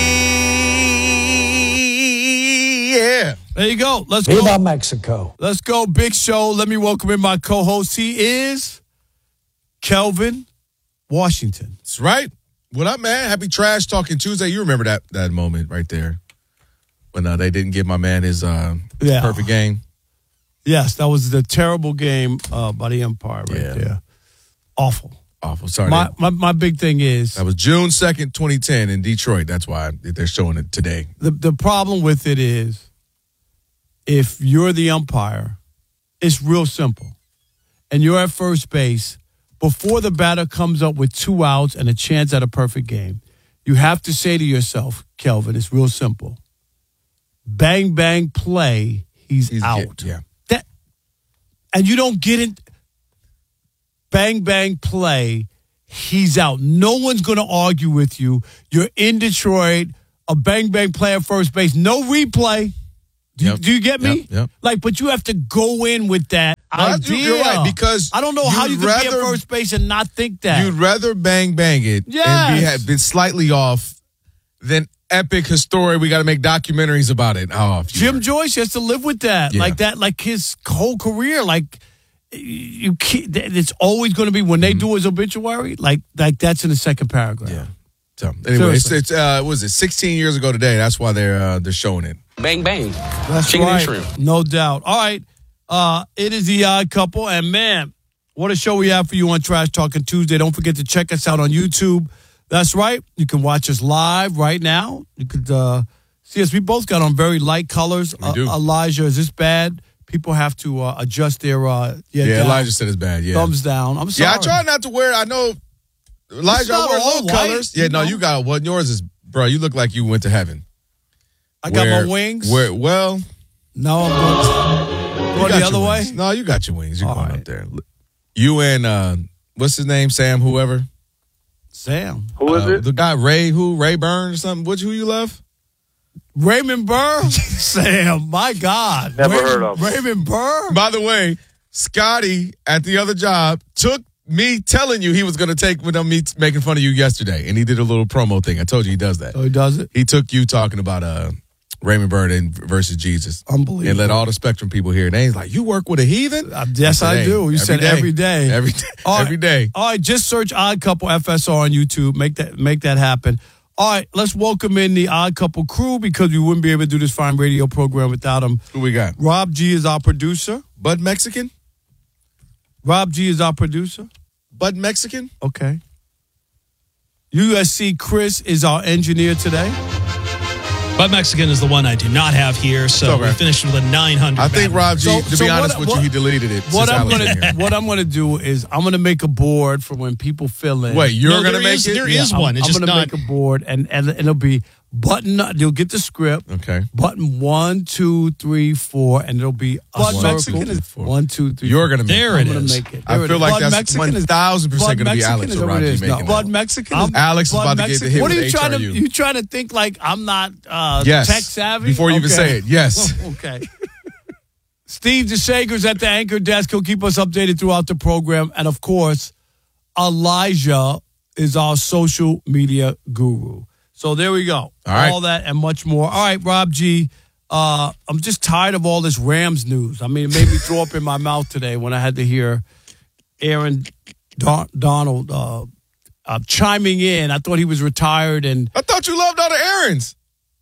Yeah. There you go. Let's go. Viva Mexico. Let's go. Big show. Let me welcome in my co-host. He is Calvin Washington. That's right. What up, man? Happy Trash Talking Tuesday. You remember that that moment right there when uh, they didn't give my man his uh, Yeah. perfect game. Yes, that was the terrible game uh, by the umpire right Yeah. there. Awful. Awful. Sorry. My, my my big thing is that was June second, twenty ten in Detroit. That's why they're showing it today. the the problem with it is if you're the umpire, it's real simple. And you're at first base, before the batter comes up with two outs and a chance at a perfect game, you have to say to yourself, Kelvin, it's real simple. Bang, bang, play, he's, He's out. yeah. That, and you don't get it. Bang, bang, play, he's out. No one's going to argue with you. You're in Detroit, a bang, bang play at first base, no replay. Do, Yep. you, do you get me? Yep, yep. Like, but you have to go in with that No, idea. you're right, because I don't know how you you'd can be rather- at first base and not think that. You'd rather bang bang it and be Yes. had been slightly off than epic historic. We got to make documentaries about it. Oh, if you Jim were- Joyce has to live with that, Yeah. like that, like his whole career. Like you, can't, it's always going to be when they Mm-hmm. do his obituary. Like, like that's in the second paragraph. Yeah. So anyway, it's, Seriously. it's uh, what was it sixteen years ago today? That's why they're uh, they're showing it. Bang, bang. That's Chicken right. and shrimp. No doubt. All right. Uh, it is the Odd Couple. And man, what a show we have for you on Trash Talking Tuesday. Don't forget to check us out on YouTube. That's right. You can watch us live right now. You could uh, see us. We both got on very light colors. We do. Uh, Elijah, is this bad? People have to uh, adjust their uh, Yeah, down. Elijah said it's bad. Yeah, thumbs down. I'm sorry. yeah. I try not to wear. I know Elijah It's not I wear all little white, colors. you Yeah, no, know? you got what yours is, bro. You look like you went to heaven. I got Where- my wings. Where, well, No, I'm going, you going got the other your way. wings. No, you got your wings. You're All going right. up there. You and uh, what's his name? Sam, whoever. Sam. Who is Uh, it? The guy Ray, who Ray Burns or something. Which who you love? Raymond Burr? Sam, my God. Never Raymond, heard of him. Raymond Burr? By the way, Scotty at the other job took me telling you he was going to take with me making fun of you yesterday, and he did a little promo thing. I told you he does that. Oh, he does it? He took you talking about uh, Raymond Burr and versus Jesus. Unbelievable. And let all the Spectrum people hear it. And he's like, you work with a heathen? Uh, yes, I said, I, "Hey, do. You every said day. every day. Every day. All right. Every day. All right, just search Odd Couple F S R on YouTube. Make that make that happen. All right, let's welcome in the Odd Couple crew because we wouldn't be able to do this fine radio program without them. Who we got? Rob G is our producer. Bud Mexican? Rob G is our producer. Bud Mexican? Okay. U S C Chris is our engineer today. Bud Mexican is the one I do not have here, so Okay. we finished with a nine hundred. I think Rob G, So- to so be honest what- with what- you, he deleted it. What since I'm Alex gonna in here. what I'm gonna do is I'm gonna make a board for when people fill in. Wait, you're No, going to there make is- it? there Yeah, is I'm, one. It's I'm just gonna not. make a board, and, and it'll be button. You'll get the script. Okay. Button one, two, three, four, and it'll be a Bud circle. Mexican is four. One, two, three. You're four. gonna make There it. it I'm gonna is. make it. I There it feel is. like Bud that's Mexican is- one thousand percent Bud going to be Mexican Alex is or what Rob it G is. making No, it. Bud Mexican. is- Alex is Bud about to get Mexican. to hit What are with you trying to? H R U. You trying to think like I'm not uh, Yes. tech savvy? Before you even Okay. say it, yes. Okay. Steve DeShager's at the anchor desk. He'll keep us updated throughout the program. And of course, Elijah is our social media guru. So there we go. All right. All that and much more. All right, Rob G. Uh, I'm just tired of all this Rams news. I mean, it made me throw up in my mouth today when I had to hear Aaron Don- Donald uh, uh, chiming in. I thought he was retired, and I thought you loved all the errands.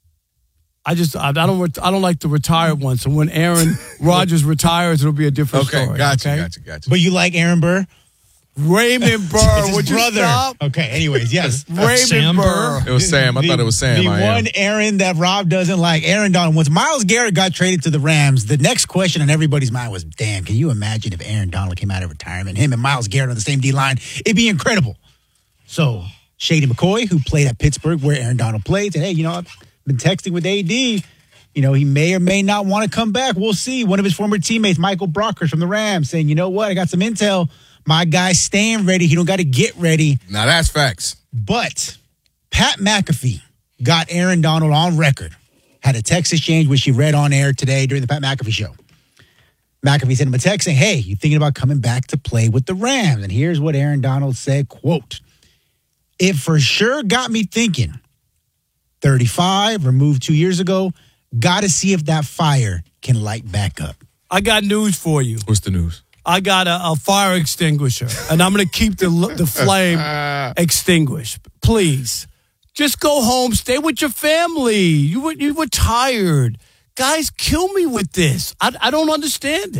I just I, I don't ret- I don't like the retired ones. So when Aaron Rodgers retires, it'll be a different Okay, story. gotcha, okay? gotcha, gotcha. But you like Aaron Burr? Raymond Burr, It's his would you brother. stop? Okay, anyways, yes. Raymond Sam Burr. It was Sam. I The- thought it was Sam. The I am. one Aaron that Rob doesn't like, Aaron Donald. Once Myles Garrett got traded to the Rams, the next question on everybody's mind was, damn, can you imagine if Aaron Donald came out of retirement, him and Myles Garrett on the same D-line? It'd be incredible. So Shady McCoy, who played at Pittsburgh where Aaron Donald played, said, hey, you know, I've been texting with A D. You know, he may or may not want to come back. We'll see. One of his former teammates, Michael Brockers from the Rams, saying, you know what, I got some intel. My guy's staying ready. He don't got to get ready. Now that's facts. But Pat McAfee got Aaron Donald on record, had a text exchange which he read on air today during the Pat McAfee show. McAfee sent him a text saying, hey, you thinking about coming back to play with the Rams? And here's what Aaron Donald said, quote, it for sure got me thinking. thirty-five, removed two years ago, got to see if that fire can light back up. I got news for you. What's the news? I got a, a fire extinguisher, and I'm going to keep the the flame extinguished. Please, just go home, stay with your family. You were you were tired, guys. Kill me with this. I I don't understand it.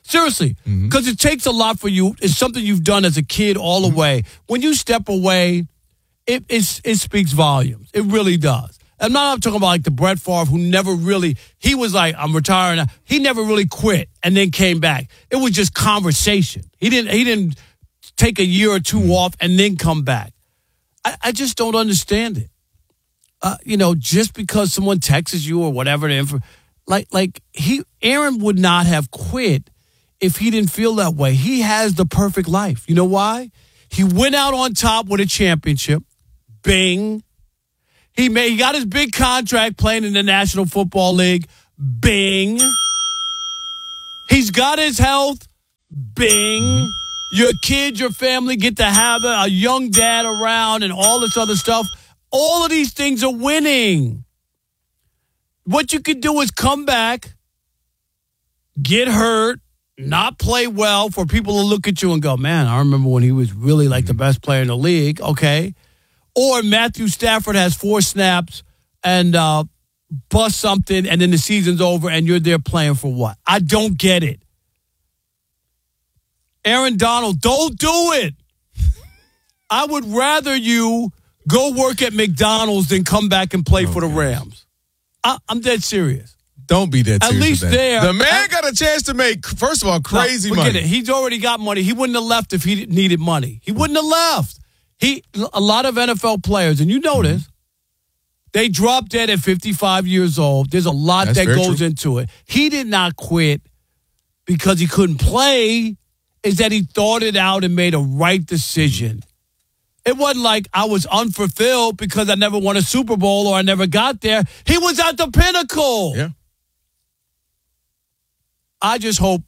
Seriously, because mm-hmm. it takes a lot for you. It's something you've done as a kid all the mm-hmm. way. When you step away, it, it it speaks volumes. It really does. I'm not I'm talking about like the Brett Favre who never really, he was like, I'm retiring. He never really quit and then came back. It was just conversation. He didn't he didn't take a year or two off and then come back. I, I just don't understand it. Uh, you know, just because someone texts you or whatever, the info, like like he Aaron would not have quit if he didn't feel that way. He has the perfect life. You know why? He went out on top with a championship. Bing. He made, he got his big contract playing in the National Football League. Bing. He's got his health. Bing. Your kids, your family get to have a, a young dad around and all this other stuff. All of these things are winning. What you could do is come back, get hurt, not play well for people to look at you and go, man, I remember when he was really like the best player in the league. Okay. Or Matthew Stafford has four snaps and uh, bust something, and then the season's over, and you're there playing for what? I don't get it. Aaron Donald, don't do it. I would rather you go work at McDonald's than come back and play oh, for the Rams. I, I'm dead serious. Don't be dead At serious. At least with that. there. The man I, got a chance to make, first of all, crazy no, money. Forget it. He's already got money. He wouldn't have left if he needed money. He wouldn't have left. He a lot of N F L players, and you know this, they drop dead at fifty-five years old. There's a lot That's that goes true. into it. He did not quit because he couldn't play. Is that he thought it out and made a right decision. It wasn't like I was unfulfilled because I never won a Super Bowl or I never got there. He was at the pinnacle. Yeah. I just hope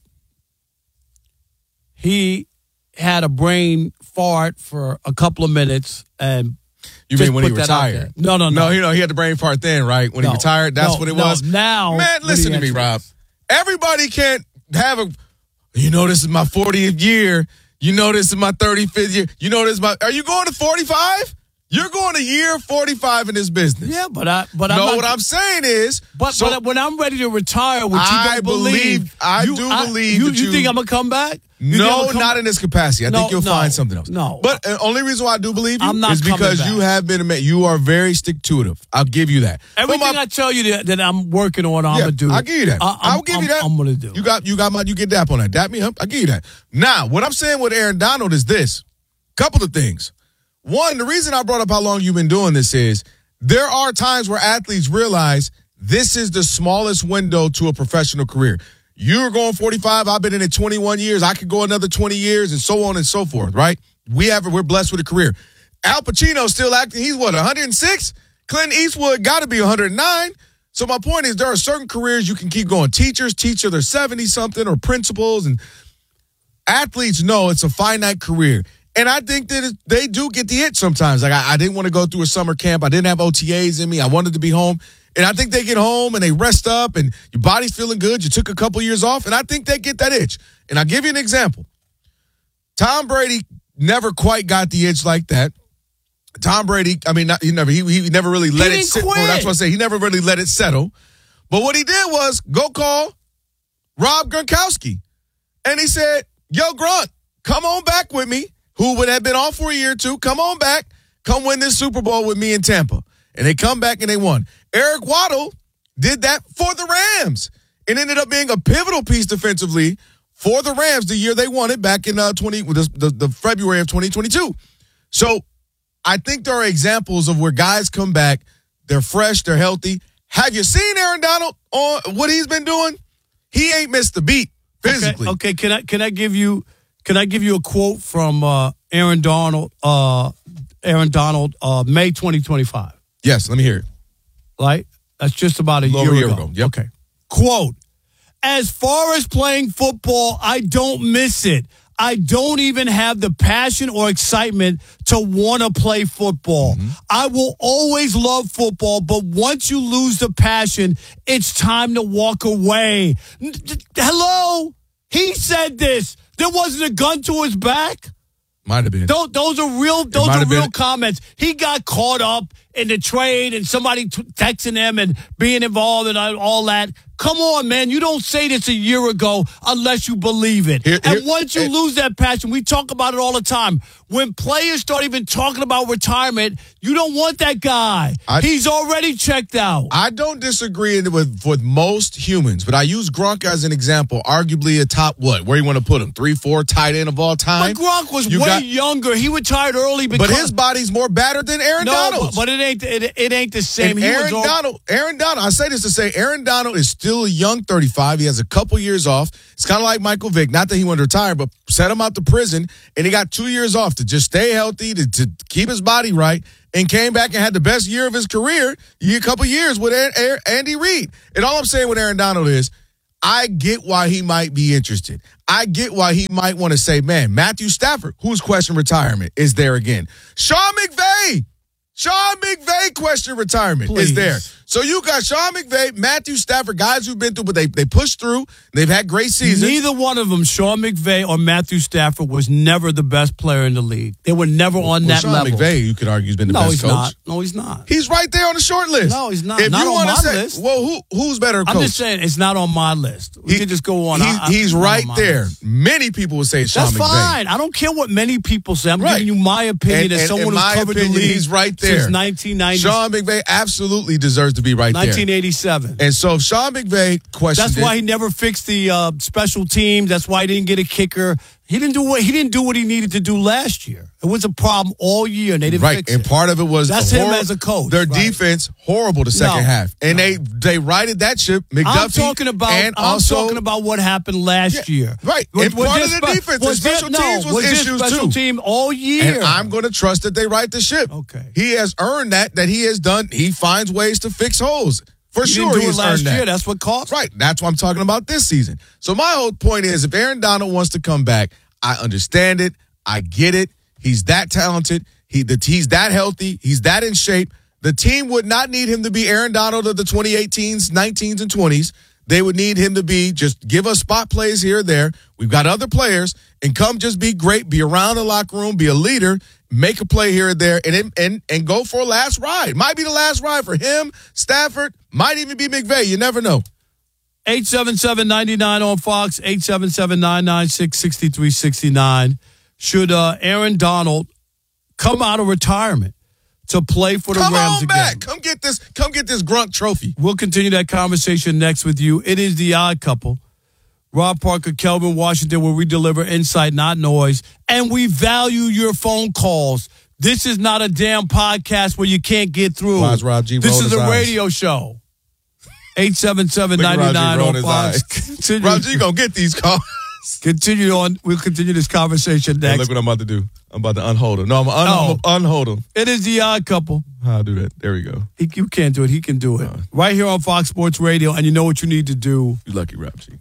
he had a brain fart for a couple of minutes and you just mean when he put that out retired? there. No, no, no. No, you know, he had the brain fart then, right? When No, he retired, that's no, what it no, was. now Man, when listen he to me, actually- Rob. Everybody can't have a, you know, this is my fortieth year. You know, this is my thirty-fifth year. You know, this is my, are you going to forty-five? You're going to year forty-five in this business. Yeah, but I, but no, I'm not, what I'm saying is, but, so, but when I'm ready to retire, which you I don't believe, believe- I you, do believe You, that you you- think I'm gonna come back? You think I'm no, gonna come not back? in this capacity. I No, think you'll no, find something else. no. But the only reason why I do believe you I'm not is because coming you back. have been a man. You are very stick-to-itive. I'll give you that. Everything But my- I tell you that, that I'm working on, I'm yeah, gonna do. I'll give you that. I, I'm, I'll give I'm, you that. I'm gonna do. You got, you got my, you get dap on that. Dap me up. I'll give you that. Now, what I'm saying with Aaron Donald is this. Couple of things. One, the reason I brought up how long you've been doing this is there are times where athletes realize this is the smallest window to a professional career. You're going forty-five. I've been in it twenty-one years. I could go another twenty years and so on and so forth, right? We have, we're blessed with a career. Al Pacino's still acting. He's what, one hundred six? Clint Eastwood got to be one hundred nine. So my point is there are certain careers you can keep going. Teachers teach till they're seventy-something or principals, and athletes know it's a finite career. And I think that it, they do get the itch sometimes. Like, I, I didn't want to go through a summer camp. I didn't have O T As in me. I wanted to be home. And I think they get home and they rest up and your body's feeling good. You took a couple years off, and I think they get that itch. And I'll give you an example. Tom Brady never quite got the itch like that. Tom Brady, I mean, not, he never he, he never really let He it didn't sit. quit. Well, that's what I say. He never really let it settle. But what he did was go call Rob Gronkowski. And he said, yo, Gronk, come on back with me. Who would have been off for a year or two, come on back, come win this Super Bowl with me in Tampa. And they come back and they won. Eric Waddle did that for the Rams and ended up being a pivotal piece defensively for the Rams the year they won it back in uh, twenty the, the, the February of twenty twenty-two. So I think there are examples of where guys come back, they're fresh, they're healthy. Have you seen Aaron Donald on what he's been doing? He ain't missed a beat physically. Okay, okay. Can I can I give you can I give you a quote from uh, Aaron Donald? Uh, Aaron Donald, uh, May twenty twenty-five. Yes, let me hear it. Right, that's just about a Over year, a year ago. ago. Yep. Okay. Quote: as far as playing football, I don't miss it. I don't even have the passion or excitement to want to play football. Mm-hmm. I will always love football, but once you lose the passion, it's time to walk away. Hello? He said this. There wasn't a gun to his back. Might have been. Those, those are real. Those might are have real been. comments. He got caught up in the trade and somebody t- texting them and being involved and all that. Come on, man. You don't say this a year ago unless you believe it. Here, here, and once you here, lose that passion, we talk about it all the time. When players start even talking about retirement, you don't want that guy. I, He's already checked out. I don't disagree with, with most humans, but I use Gronk as an example. Arguably a top, what? Where you want to put him? Three, four tight end of all time? But Gronk was you way got, younger. He retired early because... But his body's more battered than Aaron no, Donald's. But, but it ain't it, it ain't the same. And he Aaron was Donald, Aaron Donald, I say this to say Aaron Donald is still a young thirty-five. He has a couple years off. It's kind of like Michael Vick. Not that he wanted to retire, but set him out to prison, and he got two years off to just stay healthy, to, to keep his body right, and came back and had the best year of his career, a couple years with Andy Reid. And all I'm saying with Aaron Donald is, I get why he might be interested. I get why he might want to say, man, Matthew Stafford, who's questioned retirement, is there again. Sean McVay, Sean McVay question retirement Please. is there. So you got Sean McVay, Matthew Stafford, guys who've been through, but they they pushed through. They've had great seasons. Neither one of them, Sean McVay or Matthew Stafford, was never the best player in the league. They were never on well, that Sean level. McVay, you could argue, has been the no, best he's coach. Not. No, he's not. He's right there on the short list. No, he's not. If not you on my say, list. Well, who who's better coach? I'm just saying it's not on my list. We he, could just go on. He, I, he's I, right there. List. Many people would say Sean That's McVay. fine. I don't care what many people say. I'm right. giving you my opinion and, as and, someone who's covered opinion, the league he's right there. since nineteen ninety. Sean McVay absolutely deserves to be right nineteen there. nineteen eighty-seven. And so if Sean McVay questioned That's why he never fixed the uh, special teams. That's why he didn't get a kicker. He didn't do what he didn't do what he needed to do last year. It was a problem all year, and they didn't right. fix And it. part of it was that's hor- him as a coach. Their right. defense horrible the second no, half, and no. they they righted that ship. McDuffie. I'm talking about. And I'm also, talking about what happened last yeah, year. Right. Was, and was part of this the spe- defense, the was special this, teams no, was, was issues this special too. team all year. And I'm going to trust that they right the ship. Okay. He has earned that. That he has done. He finds ways to fix holes. For he sure, didn't do he it has last earned that. year. That's what cost. Right. That's what I'm talking about this season. So my whole point is, if Aaron Donald wants to come back, I understand it. I get it. He's that talented. He the, he's that healthy. He's that in shape. The team would not need him to be Aaron Donald of the twenty eighteens, nineteens, and twenties. They would need him to be just give us spot plays here or there. We've got other players, and come just be great, be around the locker room, be a leader, make a play here or there, and and and go for a last ride. Might be the last ride for him, Stafford, might even be McVay. You never know. eight seven seven, nine nine on Fox, eight seven seven, nine nine six, six three six nine. Should uh, Aaron Donald come out of retirement to play for the come Rams on again? back. Come get this, come get this Grunt trophy. We'll continue that conversation next with you. It is The Odd Couple. Rob Parker, Kelvin Washington, where we deliver insight, not noise, and we value your phone calls. This is not a damn podcast where you can't get through. Why is Rob G this rolling is his a eyes? radio show. eight seven seven, nine nine on Fox. Continue, Rob G gonna get these calls. Continue on. We'll continue this conversation next. Hey, look what I'm about to do. I'm about to unhold him. No, I'm going Oh. to unhold him. It is The Odd Couple. How I do that? There we go. He, you can't do it. He can do it. Right here on Fox Sports Radio. And you know what you need to do. You lucky, Rob G.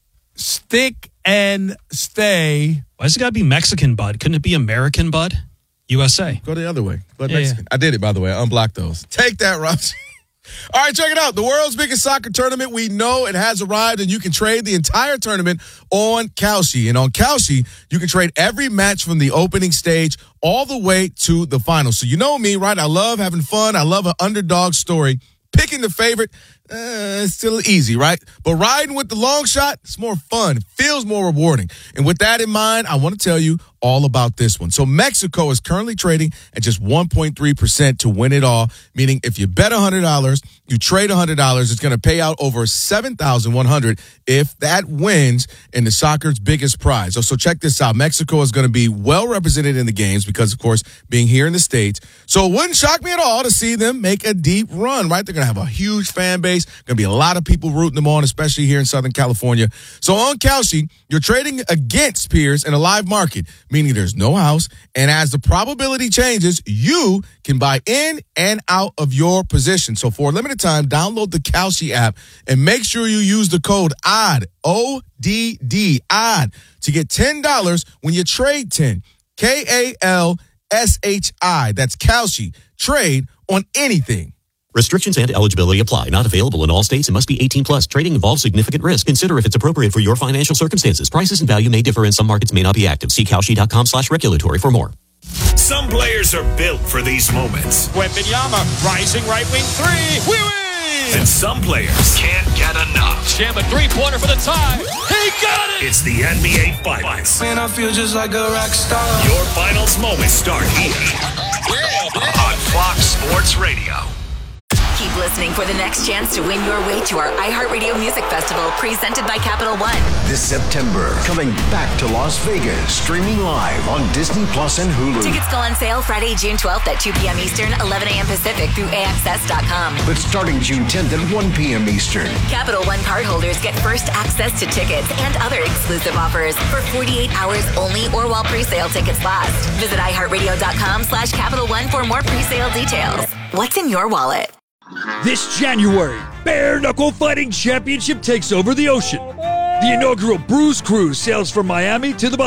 Stick and stay. Why does it got to be Mexican, bud? Couldn't it be American, bud? U S A. Go the other way. Go Yeah, Mexican. I did it, by the way. I unblocked those. Take that, Rob G. All right, check it out. The world's biggest soccer tournament. We know it has arrived, and you can trade the entire tournament on Kalshi. And on Kalshi, you can trade every match from the opening stage all the way to the final. So you know me, right? I love having fun. I love an underdog story. Picking the favorite, uh, it's still easy, right? But riding with the long shot, it's more fun. It feels more rewarding. And with that in mind, I want to tell you all about this one. So Mexico is currently trading at just one point three percent to win it all, meaning if you bet one hundred dollars, you trade one hundred dollars, it's going to pay out over seven thousand one hundred dollars if that wins in the soccer's biggest prize. So, so check this out. Mexico is going to be well represented in the games because, of course, being here in the States. So it wouldn't shock me at all to see them make a deep run, right? They're going to have a huge fan base. Going to be a lot of people rooting them on, especially here in Southern California. So on Kalshi, you're trading against peers in a live market, meaning there's no house. And as the probability changes, you can buy in and out of your position. So for a limited time, download the Kalshi app and make sure you use the code O D D, O D D, O D D, to get ten dollars when you trade ten. K A L S H I. That's Kalshi. Trade on anything. Restrictions and eligibility apply. Not available in all states and must be eighteen plus. Trading involves significant risk. Consider if it's appropriate for your financial circumstances. Prices and value may differ and some markets may not be active. See Kalshi dot com slash regulatory for more. Some players are built for these moments. Wembanyama, rising right wing three. We win! And some players can't get enough. Jam a three-pointer for the tie. He got it! It's the N B A Finals. Man, I feel just like a rock star. Your finals moments start here on Fox Sports Radio. Keep listening for the next chance to win your way to our iHeartRadio Music Festival presented by Capital One. This September, coming back to Las Vegas, streaming live on Disney Plus and Hulu. Tickets go on sale Friday, June twelfth at two p.m. Eastern, eleven a.m. Pacific through A X S dot com. But starting June tenth at one p.m. Eastern. Capital One cardholders get first access to tickets and other exclusive offers for forty-eight hours only or while pre-sale tickets last. Visit iHeartRadio.com slash Capital One for more pre-sale details. What's in your wallet? This January, Bare Knuckle Fighting Championship takes over the ocean. The inaugural Bruise Cruise sails from Miami to the Bahamas.